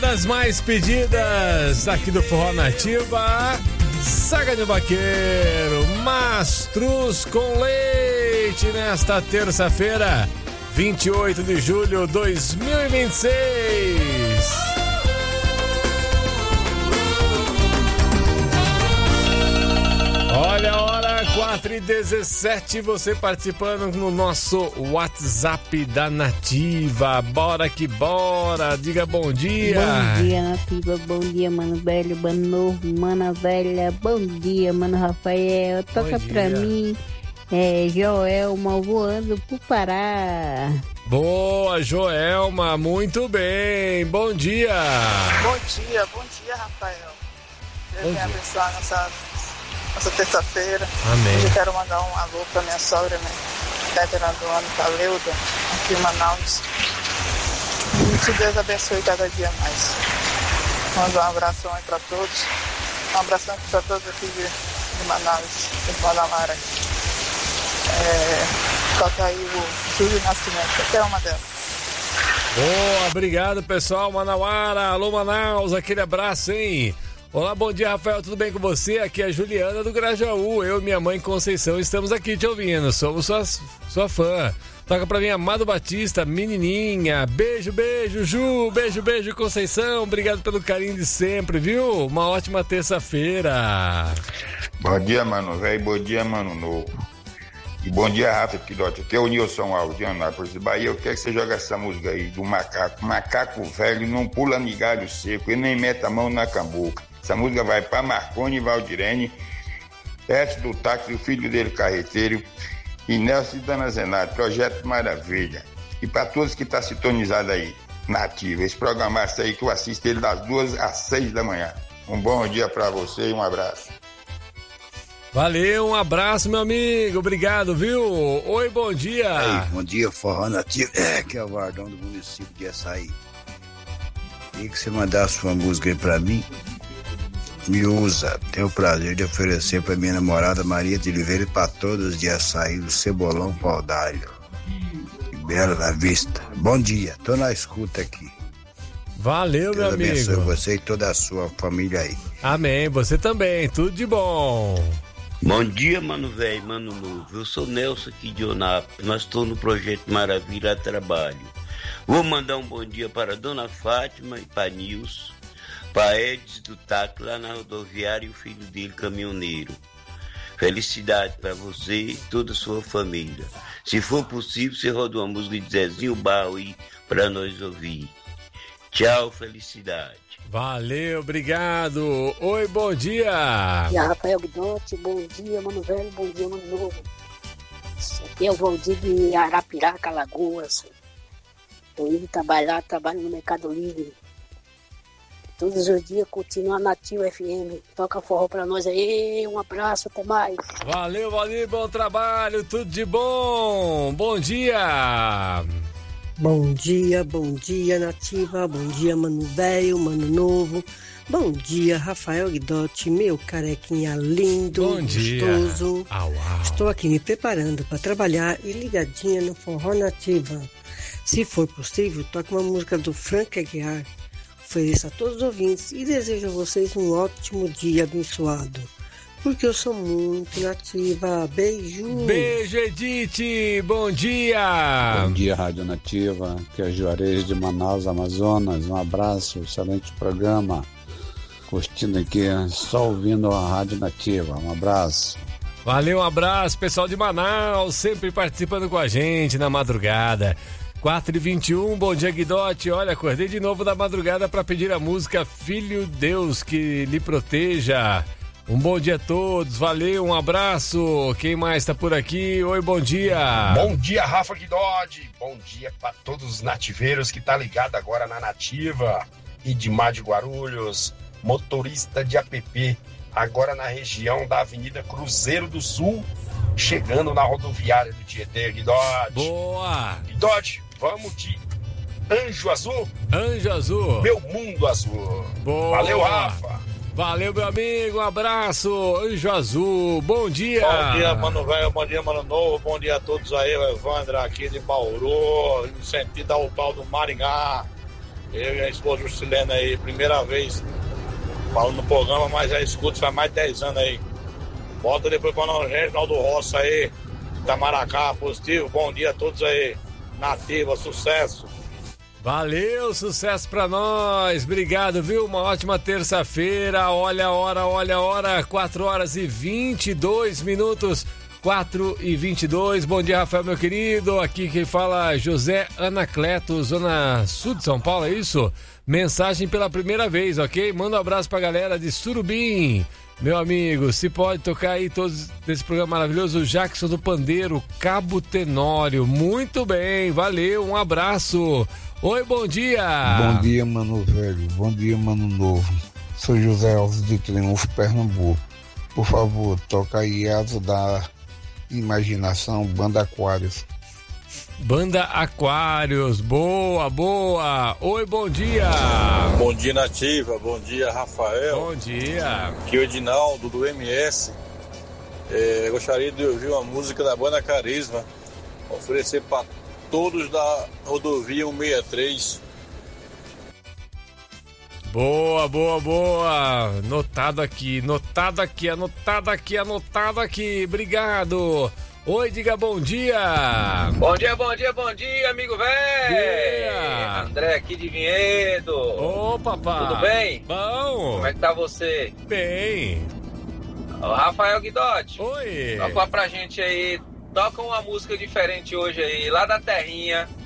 das mais pedidas aqui do Forró Nativa, Saga de Vaqueiro, Mastruz com Leite, nesta terça-feira, 28 de julho de 2026. Olha a hora, 4h17, você participando no nosso WhatsApp da Nativa. Bora que bora, diga bom dia. Bom dia, Nativa, bom dia, mano velho, mano novo, mana velha, bom dia, mano Rafael. Toca pra mim, Joelma voando pro Pará. Boa, Joelma, muito bem, bom dia. Bom dia, Rafael. Deus venha abençoar nossa terça-feira. Amém. Hoje eu quero mandar um alô pra minha sogra, né? Veterana do ano, Caleuda, aqui em Manaus. E que Deus abençoe cada dia mais. Manda um abração aí pra todos. Um abração pra todos aqui de Manaus, irmã da Lara. Toca aí o Júlio Nascimento, qualquer uma delas. Boa, obrigado pessoal, Manauara, alô Manaus, aquele abraço, hein? Olá, bom dia, Rafael, tudo bem com você? Aqui é a Juliana do Grajaú, eu e minha mãe Conceição estamos aqui te ouvindo, somos sua fã. Toca pra mim, Amado Batista, menininha, beijo, beijo, Ju, beijo, beijo, Conceição, obrigado pelo carinho de sempre, viu? Uma ótima terça-feira. Bom dia, mano velho, bom dia, mano novo. E bom dia, Rafa Pilote. Aqui é o Nilson Alves de Anápolis, Bahia. Eu quero que você jogue essa música aí do macaco. Macaco velho não pula migalho seco, ele nem mete a mão na cambuca. Essa música vai para Marconi Valdirene, Pérez do Táxi, o filho dele carreteiro, e Nelson e Dana Zenato, Projeto Maravilha. E para todos que estão sintonizados aí, Nativa, esse programa aí que eu assisto ele das 2 às 6 da manhã. Um bom dia para você e um abraço. Valeu, um abraço, meu amigo, obrigado, viu? Oi, bom dia. Ei, bom dia, Forró Nativa, que é o Vardão do município de Açaí. E que você mandar a sua música aí pra mim, me usa. Tenho o prazer de oferecer pra minha namorada Maria de Oliveira e pra todos de Açaí, do Cebolão Pau d'Alho. Que bela na vista. Bom dia, tô na escuta aqui. Valeu, meu amigo. Deus abençoe você e toda a sua família aí. Amém, você também, tudo de bom. Bom dia, mano velho, mano novo. Eu sou Nelson aqui de Onápolis. Nós estamos no Projeto Maravilha a trabalho. Vou mandar um bom dia para a Dona Fátima e para Nilson, para Edson do TAC lá na rodoviária e o filho dele, caminhoneiro. Felicidade para você e toda a sua família. Se for possível, você roda uma música de Zezinho Barro aí para nós ouvir. Tchau, felicidade. Valeu, obrigado. Oi, bom dia. E a Rafael Guidotti, bom dia, mano velho, bom dia, mano novo. Aqui é o Valdir de Arapiraca, Alagoas. Tô indo trabalhar, trabalho no Mercado Livre. Todos os dias continua Nativa FM. Toca forró pra nós aí, um abraço, até mais. Valeu, Valdir, bom trabalho, tudo de bom. Bom dia. Bom dia, Nativa, bom dia, mano velho, mano novo, bom dia, Rafael Guidotti, meu carequinha lindo, bom gostoso. Dia. Estou aqui me preparando para trabalhar e ligadinha no Forró Nativa. Se for possível, toque uma música do Frank Aguiar, ofereça a todos os ouvintes e desejo a vocês um ótimo dia abençoado. Porque eu sou muito nativa. Beijo. Beijo, Edith. Bom dia. Bom dia, Rádio Nativa. Aqui é Juarez de Manaus, Amazonas. Um abraço, excelente programa. Curtindo aqui, só ouvindo a Rádio Nativa. Um abraço. Valeu, um abraço, pessoal de Manaus, sempre participando com a gente na madrugada. 4h21, bom dia, Guidotti. Olha, acordei de novo da madrugada para pedir a música Filho Deus que lhe proteja. Um bom dia a todos, valeu, um abraço. Quem mais tá por aqui? Oi, bom dia. Bom dia, Rafa Guidotti. Bom dia para todos os nativeiros que tá ligado agora na Nativa. Idmar de Guarulhos, motorista de app, agora na região da Avenida Cruzeiro do Sul, chegando na rodoviária do Tietê, Guidotti. Boa! Guidotti, vamos de Anjo Azul? Anjo Azul. Meu Mundo Azul. Boa! Valeu, Rafa. Valeu, meu amigo, um abraço, Anjo Azul, bom dia. Bom dia, mano velho, bom dia, mano novo, bom dia a todos aí, o Evandro aqui de Bauru, no sentido ao pau do Maringá. Eu e a esposa Juscelena aí, primeira vez falando no programa, mas já escuto faz mais de 10 anos aí. Bota depois para nós, Reginaldo Roça aí, Itamaracá, positivo. Bom dia a todos aí. Nativa, sucesso. Valeu, sucesso pra nós. Obrigado, viu? Uma ótima terça-feira. Olha a hora, 4 horas e 22 minutos. 4h22. Bom dia, Rafael, meu querido. Aqui quem fala José Anacleto, Zona Sul de São Paulo, é isso? Mensagem pela primeira vez, ok? Manda um abraço pra galera de Surubim. Meu amigo, se pode tocar aí todos desse programa maravilhoso, o Jackson do Pandeiro, Cabo Tenório. Muito bem, valeu, um abraço. Oi, bom dia. Bom dia, mano velho. Bom dia, mano novo. Sou José Alves de Triunfo, Pernambuco. Por favor, toca aí Asa da Imaginação, Banda Aquários. Banda Aquários, boa, boa. Oi, bom dia. Bom dia, Nativa. Bom dia, Rafael. Bom dia. Aqui é o Edinaldo, do MS. Gostaria de ouvir uma música da Banda Carisma, oferecer para todos da rodovia 163. Boa, boa, boa. Anotado aqui. Obrigado. Oi, diga bom dia. Bom dia, amigo velho. André aqui de Vinhedo. Ô, papai. Tudo bem? Bom. Como é que tá você? Bem. Ô, Rafael Guidotti. Oi. Toca pra gente aí. Toca uma música diferente hoje aí, lá da terrinha.